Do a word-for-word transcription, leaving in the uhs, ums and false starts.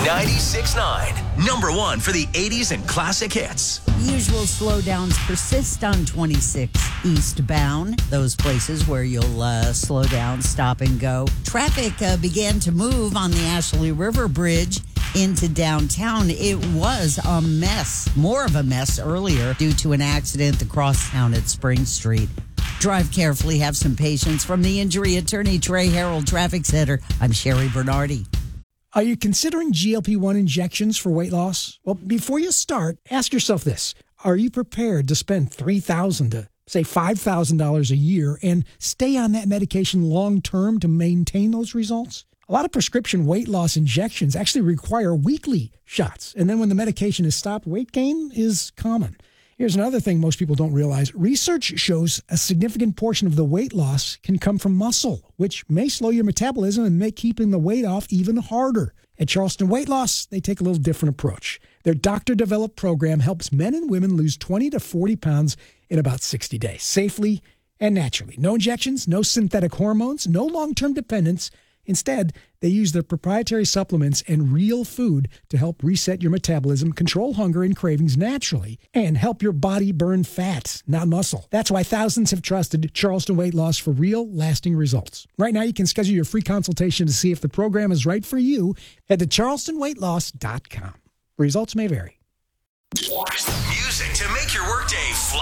ninety-six point nine, number one for the eighties and classic hits. Usual slowdowns persist on twenty-six eastbound, those places where you'll uh, slow down, stop and go. Traffic uh, began to move on the Ashley River Bridge into downtown. It was a mess, more of a mess earlier due to an accident at the crosstown at Spring Street. Drive carefully, have some patience. From the injury attorney, Trey Harold Traffic Center, I'm Sherry Bernardi. Are you considering G L P one injections for weight loss? Well, before you start, ask yourself this. Are you prepared to spend three thousand dollars to, say, five thousand dollars a year and stay on that medication long-term to maintain those results? A lot of prescription weight loss injections actually require weekly shots. And then when the medication is stopped, weight gain is common. Here's another thing most people don't realize. Research shows a significant portion of the weight loss can come from muscle, which may slow your metabolism and make keeping the weight off even harder. At Charleston Weight Loss, they take a little different approach. Their doctor-developed program helps men and women lose twenty to forty pounds in about sixty days, safely and naturally. No injections, no synthetic hormones, no long-term dependence. Instead, they use their proprietary supplements and real food to help reset your metabolism, control hunger and cravings naturally, and help your body burn fat, not muscle. That's why thousands have trusted Charleston Weight Loss for real, lasting results. Right now, you can schedule your free consultation to see if the program is right for you. Head to charleston weight loss dot com. Results may vary. Music to make your workday fly.